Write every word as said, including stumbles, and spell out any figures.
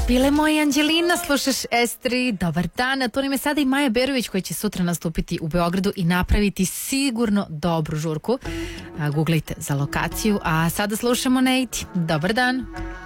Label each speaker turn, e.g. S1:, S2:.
S1: Bile moje Anđelina, slušaš S tri, dobar dan, a tu nam je sada i Maja Berović koja će sutra nastupiti u Beogradu i napraviti sigurno dobru žurku. Googlejte za lokaciju, a sada slušamo Nate. Dobar dan.